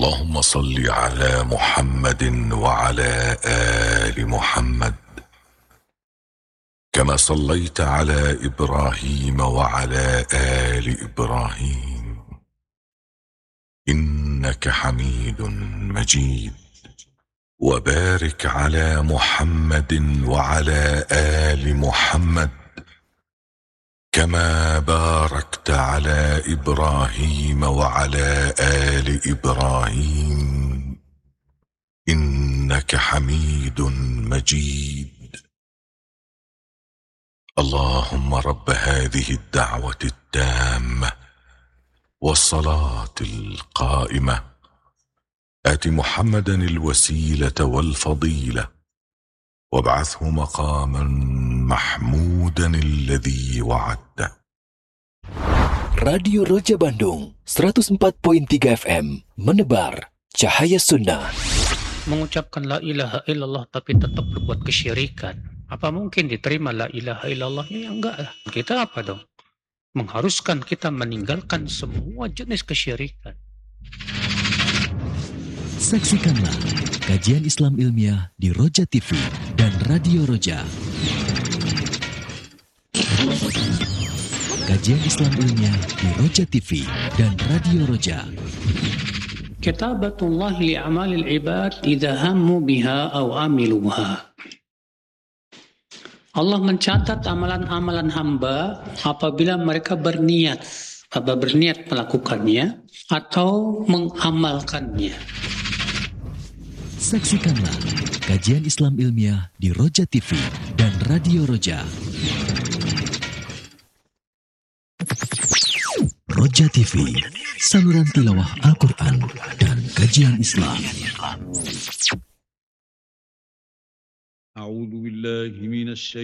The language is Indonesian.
اللهم صل على محمد وعلى آل محمد كما صليت على إبراهيم وعلى آل إبراهيم إنك حميد مجيد. وبارك على محمد وعلى آل محمد كما باركت على إبراهيم وعلى آل إبراهيم إنك حميد مجيد. اللهم رب هذه الدعوة التامة والصلاة القائمة آت محمدا الوسيلة والفضيلة وابعثه مقاما محمودا الذي وعدته. Radio Roja Bandung 104.3 FM menebar cahaya sunnah. Mengucapkan la ilaha illallah tapi tetap berbuat kesyirikan, apa mungkin diterima la ilaha illallahnya? Ya enggak lah. Kita apa dong? Mengharuskan kita meninggalkan semua jenis kesyirikan. Saksikanlah kajian Islam ilmiah di Roja TV dan Radio Roja. Kajian Islam ilmiah di Roja TV dan Radio Roja. Kitabatullah li amalil ibad idza hammu biha aw amiluha. Allah mencatat amalan-amalan hamba apabila mereka berniat melakukannya atau mengamalkannya. Saksikanlah kajian Islam ilmiah di Roja TV dan Radio Roja. Roja TV, saluran tilawah Al-Quran dan kajian Islam. A'udzu billahi minasy